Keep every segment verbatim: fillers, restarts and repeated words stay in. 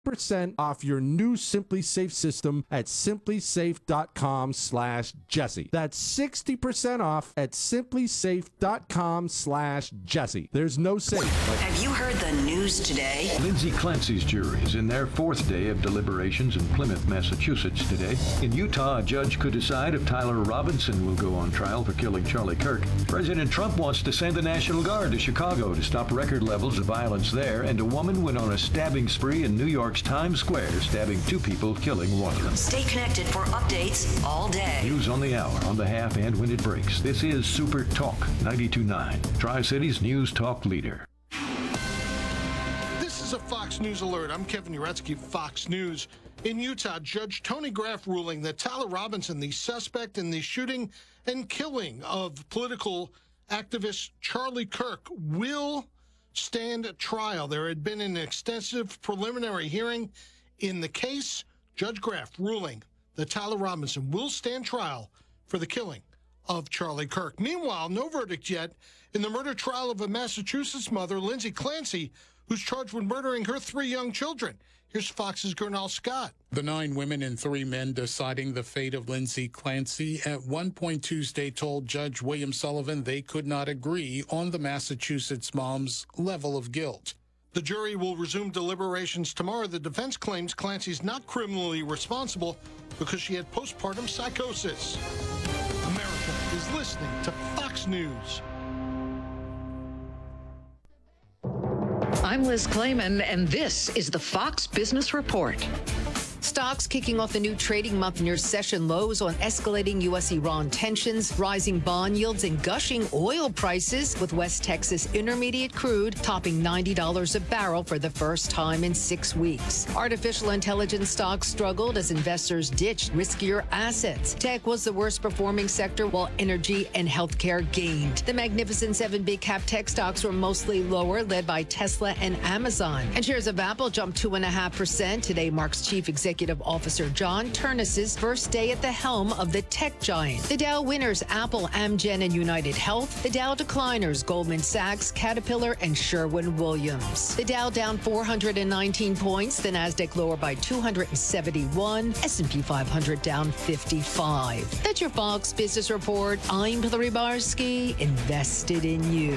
percent off your new Simply Safe system at simplysafe.com slash Jesse. That's sixty percent off at simplysafe.com slash Jesse. There's no safe. Have you heard the news today? Lindsay Clancy's jury is in their fourth day of deliberations in Plymouth, Massachusetts today. In Utah, a judge could decide if Tyler Robinson will go on trial for killing Charlie Kirk. President Trump wants to send the National Guard to Chicago to stop record levels of violence there, and a woman went on a stabbing spree in New York's Times Square, stabbing two people, killing one of them. Stay connected for updates all day. News on the hour, on the half, and when it breaks. This is Super Talk ninety-two point nine, Tri-Cities News Talk leader. This is a Fox News alert. I'm Kevin Uretsky, Fox News. In Utah, Judge Tony Graff ruling that Tyler Robinson, the suspect in the shooting and killing of political activist Charlie Kirk, will stand trial. There had been an extensive preliminary hearing in the case. Judge Graff ruling that Tyler Robinson will stand trial for the killing of Charlie Kirk. Meanwhile, no verdict yet in the murder trial of a Massachusetts mother, Lindsay Clancy, who's charged with murdering her three young children. Here's Fox's Gernal Scott. The nine women and three men deciding the fate of Lindsay Clancy at one point Tuesday told Judge William Sullivan they could not agree on the Massachusetts mom's level of guilt. The jury will resume deliberations tomorrow. The defense claims Clancy's not criminally responsible because she had postpartum psychosis. America is listening to Fox News. I'm Liz Clayman, and this is the Fox Business Report. Stocks kicking off the new trading month near session lows on escalating U S Iran tensions, rising bond yields, and gushing oil prices, with West Texas Intermediate crude topping ninety dollars a barrel for the first time in six weeks. Artificial intelligence stocks struggled as investors ditched riskier assets. Tech was the worst performing sector, while energy and healthcare gained. The Magnificent Seven big cap tech stocks were mostly lower, led by Tesla and Amazon. And shares of Apple jumped two point five percent. Today marks Chief Executive Executive Officer John Ternus's first day at the helm of the tech giant. The Dow winners Apple, Amgen, and United Health. The Dow decliners Goldman Sachs, Caterpillar, and Sherwin-Williams. The Dow down four hundred nineteen points. The Nasdaq lower by two hundred seventy-one. S and P five hundred down fifty-five. That's your Fox Business Report. I'm Hillary Barsky, invested in you.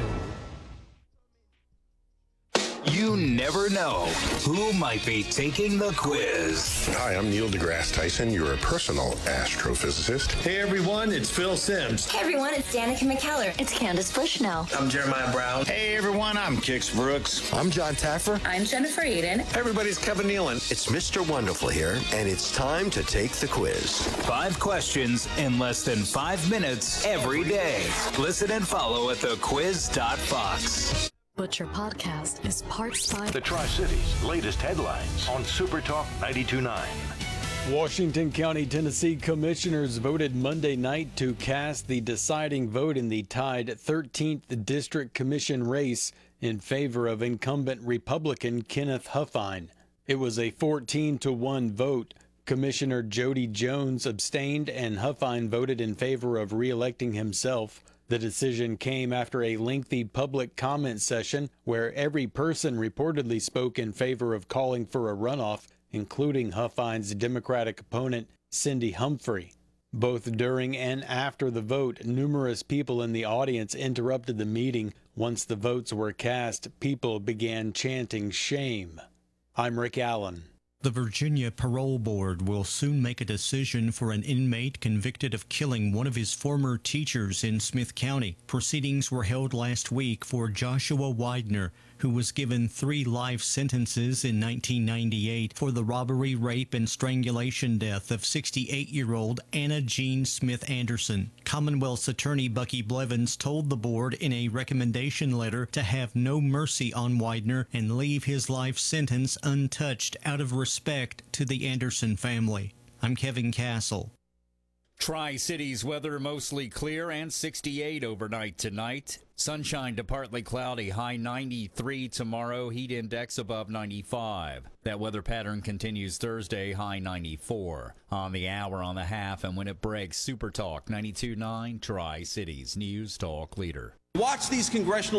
You never know who might be taking the quiz. Hi, I'm Neil deGrasse Tyson, your personal astrophysicist. Hey everyone, it's Phil Simms. Hey everyone, it's Danica McKellar. It's Candace Bushnell. I'm Jeremiah Brown. Hey everyone, I'm Kix Brooks. I'm John Taffer. I'm Jennifer Eden. Hey everybody's Kevin Nealon. It's Mister Wonderful here, and it's time to take the quiz. Five questions in less than five minutes every day. Listen and follow at the quiz dot fox. Butcher Podcast is parts by the Tri-Cities latest headlines on Super Talk ninety-two point nine. Washington County, Tennessee commissioners voted Monday night to cast the deciding vote in the tied thirteenth District Commission race in favor of incumbent Republican Kenneth Huffine. It was a fourteen to one vote. Commissioner Jody Jones abstained, and Huffine voted in favor of re-electing himself. The decision came after a lengthy public comment session where every person reportedly spoke in favor of calling for a runoff, including Huffine's Democratic opponent, Cindy Humphrey. Both during and after the vote, numerous people in the audience interrupted the meeting. Once the votes were cast, people began chanting shame. I'm Rick Allen. The Virginia Parole Board will soon make a decision for an inmate convicted of killing one of his former teachers in Smith County. Proceedings were held last week for Joshua Widener, who was given three life sentences in nineteen ninety-eight for the robbery, rape, and strangulation death of sixty-eight-year-old Anna Jean Smith Anderson. Commonwealth's attorney Bucky Blevins told the board in a recommendation letter to have no mercy on Widener and leave his life sentence untouched out of respect to the Anderson family. I'm Kevin Castle. Tri-Cities weather mostly clear and sixty-eight overnight tonight. Sunshine to partly cloudy, high ninety-three tomorrow, heat index above ninety-five. That weather pattern continues Thursday, high ninety-four. On the hour, on the half, and when it breaks, Super Talk ninety-two point nine, Tri-Cities News Talk leader. Watch these congressional